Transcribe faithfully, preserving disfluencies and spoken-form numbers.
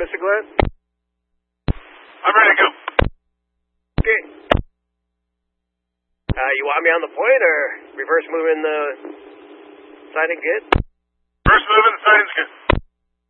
Mister Glenn? I'm ready to go. Okay. Uh, you want me on the point or reverse moving the siding good? First moving, the siding's good.